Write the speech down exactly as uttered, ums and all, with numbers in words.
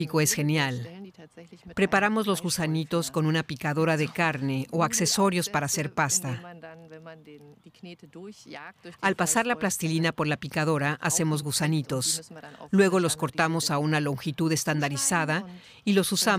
Es genial. Preparamos los gusanitos con una picadora de carne o accesorios para hacer pasta. Al pasar la plastilina por la picadora, hacemos gusanitos. Luego los cortamos a una longitud estandarizada y los usamos